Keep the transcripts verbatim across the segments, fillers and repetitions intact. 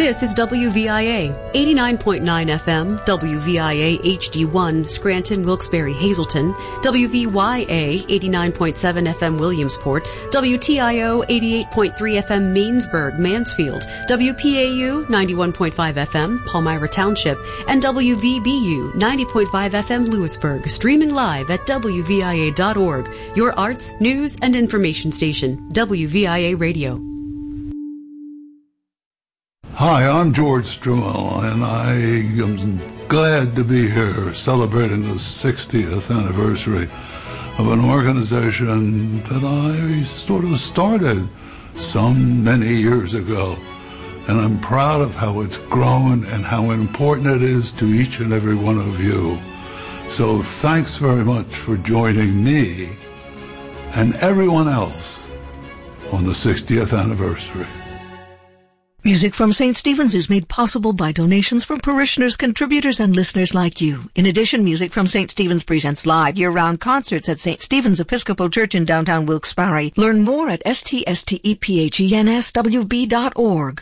This is W V I A, eighty-nine point nine F M, W V I A H D one, Scranton, Wilkes-Barre, Hazleton, W V Y A, eighty-nine point seven F M, Williamsport, W T I O, eighty-eight point three F M, Mainsburg, Mansfield, W P A U, ninety-one point five F M, Palmyra Township, and W V B U, ninety point five F M, Lewisburg, streaming live at W V I A dot org, your arts, news, and information station, W V I A Radio. Hi, I'm George Strumel, and I am glad to be here celebrating the sixtieth anniversary of an organization that I sort of started some many years ago. And I'm proud of how it's grown and how important it is to each and every one of you. So thanks very much for joining me and everyone else on the sixtieth anniversary. Music from Saint Stephen's is made possible by donations from parishioners, contributors, and listeners like you. In addition, Music from Saint Stephen's presents live year-round concerts at Saint Stephen's Episcopal Church in downtown Wilkes-Barre. Learn more at S T S T E P H E N S W B dot org.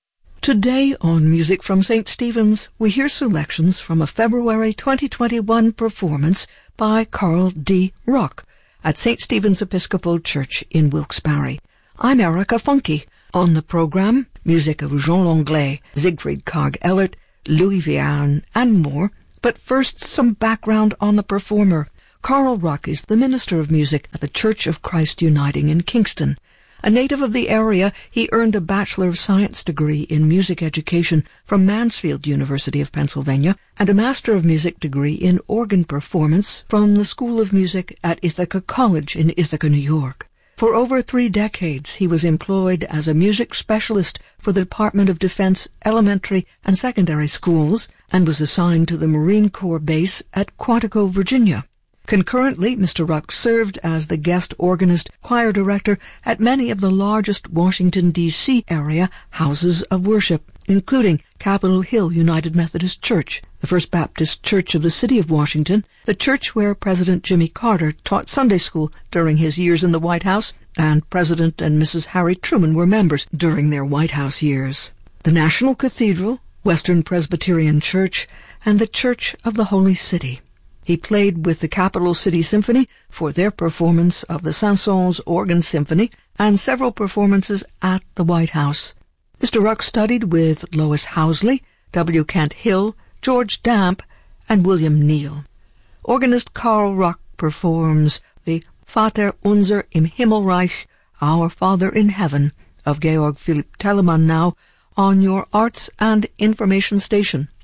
Today on Music from Saint Stephen's, we hear selections from a February twenty twenty-one performance by Carl D. Ruck at Saint Stephen's Episcopal Church in Wilkes-Barre. I'm Erica Funke. On the program, music of Jean Langlais, Siegfried Karg-Ellert, Louis Vierne, and more. But first, some background on the performer. Carl Ruck is the Minister of Music at the Church of Christ Uniting in Kingston. A native of the area, he earned a Bachelor of Science degree in music education from Mansfield University of Pennsylvania and a Master of Music degree in organ performance from the School of Music at Ithaca College in Ithaca, New York. For over three decades, he was employed as a music specialist for the Department of Defense elementary and secondary schools and was assigned to the Marine Corps base at Quantico, Virginia. Concurrently, Mister Ruck served as the guest organist, choir director at many of the largest Washington, D C area houses of worship, including Capitol Hill United Methodist Church, the First Baptist Church of the City of Washington, the church where President Jimmy Carter taught Sunday school during his years in the White House, and President and Missus Harry Truman were members during their White House years, the National Cathedral, Western Presbyterian Church, and the Church of the Holy City. He played with the Capital City Symphony for their performance of the Saint-Saëns Organ Symphony and several performances at the White House. Mister Ruck studied with Lois Housley, W. Kent Hill, George Damp, and William Neal. Organist Carl Ruck performs the Vater unser im Himmelreich, Our Father in Heaven, of Georg Philipp Telemann now on your Arts and Information Station,